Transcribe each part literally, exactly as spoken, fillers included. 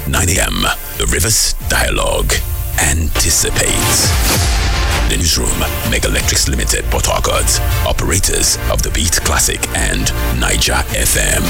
nine a.m. The Rivers Dialogue. Anticipate. The Newsroom, Mega Electrics Limited, Port Harcourt, operators of the Beat Classic and Niger F M.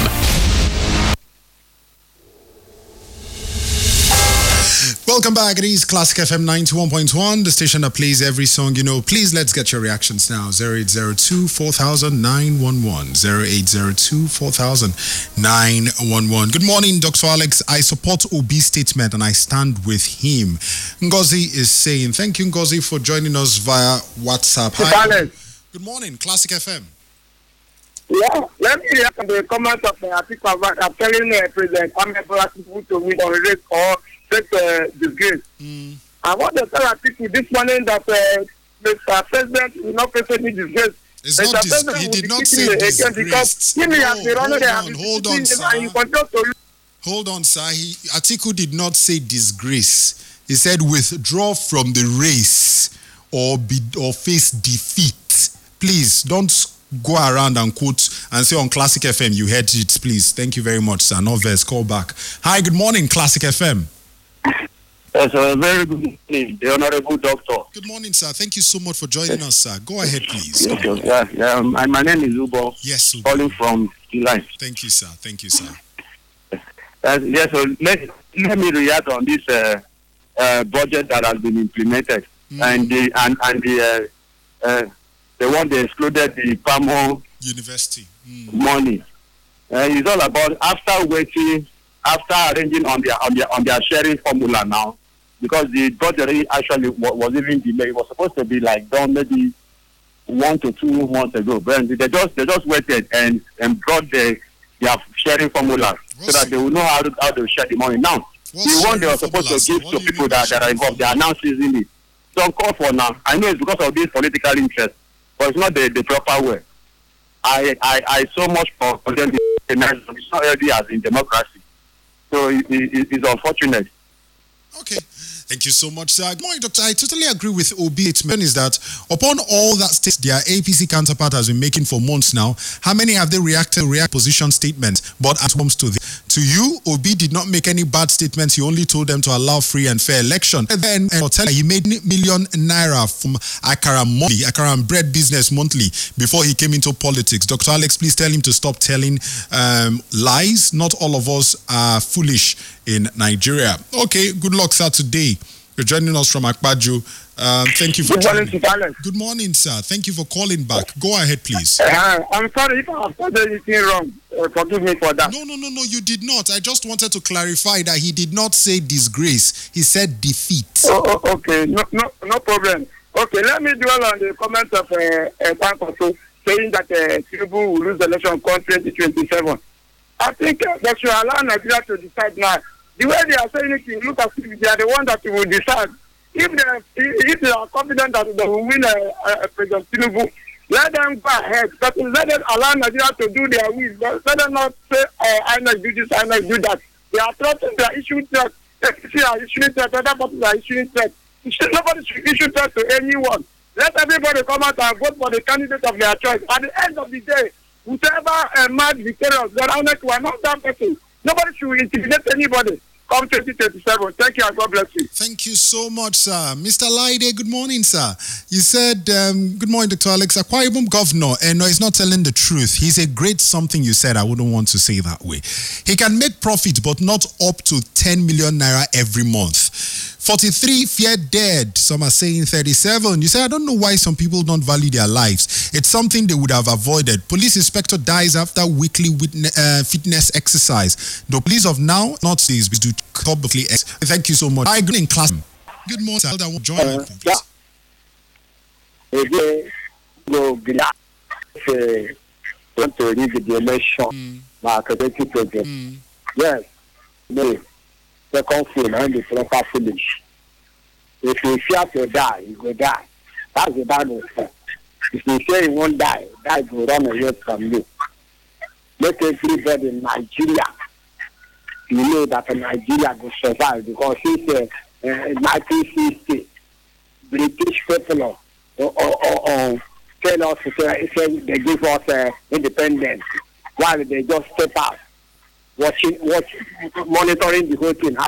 Welcome back. It is Classic F M ninety-one point one, the station that plays every song you know. Please, let's get your reactions now. zero eight zero two, four thousand, nine one one. zero eight zero two, four thousand, nine one one. Good morning, Doctor Alex. I support Obi's statement and I stand with him. Ngozi is saying, thank you, Ngozi, for joining us via WhatsApp. Hi. Good morning, Classic F M. Yeah, let me react to the comment of the article about I'm telling the president, I'm a people to meet on risk or take uh, disgrace. Mm. I want to tell people this morning that uh, Mister President will not face any disgrace. It's not dis- he did not say disgrace. Because he has been running on, hold on, sir. And you continue to hold on, sir. He, Atiku did not say disgrace. He said withdraw from the race or be or face defeat. Please don't go around and quote and say on Classic F M you heard it, please. Thank you very much, sir. No verse, call back. Hi, good morning, Classic F M. Yes, a very good morning, the Honorable Doctor. Good morning, sir. Thank you so much for joining yes. us, sir. Go ahead, please. Yes, yes, yeah, yeah. My, my name is Ubo. Yes, Ubo. Calling from the line. Thank you, sir. Thank you, sir. Uh, yes, so let, let me react on this uh, uh, budget that has been implemented. Mm. And the and, and the uh, uh, the one they excluded the Pamo University mm. money. Uh, it's all about after waiting, after arranging on their on their on their sharing formula now, because the budget actually was, was even delayed. It was supposed to be like done maybe one to two months ago, but they just they just waited and and brought the their sharing formula so that they will know how to, how to share the money. Now, the one they were supposed to give to people that, that are involved, they are now seizing it. So call for now. I know it's because of this political interest, but it's not the, the proper way. I I I so much for them. It's not already as in democracy. So it, it, it's unfortunate. Okay. Thank you so much, sir. Good morning, Doctor. I totally agree with Obi. It's is that upon all that states their A P C counterpart has been making for months now, how many have they reacted to react position statements? But at comes to the, to you, Obi did not make any bad statements. He only told them to allow free and fair election. And then uh, he made million naira from Akara monthly, Akara bread business monthly before he came into politics. Doctor Alex, please tell him to stop telling um, lies. Not all of us are foolish in Nigeria. Okay, good luck, sir, today. You're joining us from Akpaju. Um, thank you for Good morning, joining. Good morning, sir. Thank you for calling back. Go ahead, please. Uh, I'm sorry if I have said anything wrong. Uh, forgive me for that. No, no, no, no, you did not. I just wanted to clarify that he did not say disgrace. He said defeat. Oh, oh, okay, no, no, no problem. Okay, let me dwell on the comments of uh, Bank uh, also saying that uh, Tinubu will lose the election in twenty twenty-seven. I think uh, they should allow Nigeria to decide now. The way they are saying it, it looks as if they are the ones that will decide. If they, if they are confident that they will win uh, uh, President Tinubu, let them go ahead. But let them allow Nigeria to do their will. Let them not say, uh, I know do this, I know do that. They are threatening, they are issuing threats. They are issuing threats, other parties are issuing threats. Nobody should issue threats to anyone. Let everybody come out and vote for the candidate of their choice. At the end of the day, whoever uh, mad victorious, they are not one, not that person. Nobody should intimidate anybody. Come twenty twenty-seven. Thank you and God bless you. Thank you so much, sir. Mister Laide, good morning, sir. You said, um, good morning, Doctor Alex. Akwa Ibom governor, and no, he's not telling the truth. He's a great something you said. I wouldn't want to say that way. He can make profit, but not up to ten million naira every month. forty-three feared dead. Some are saying thirty-seven. You say, I don't know why some people don't value their lives. It's something they would have avoided. Police inspector dies after weekly witness, uh, fitness exercise. The police of now, not says, we do publicly. Thank you so much. Hi, good in class. Good morning, sir. That will join uh, yeah. Again, go glad to want to leave the election. My academic program. Mm. Yes. No. Second film and the proper finish. If you fear to die, you will die. That's the Bible says. If you say you won't die, that will run away from you. Let everybody in Nigeria, you know that Nigeria will survive because since uh, uh, nineteen sixty, British people or, or, or, or tell us uh, say they give us uh, independence while they just step out, watching, watching, monitoring the whole thing.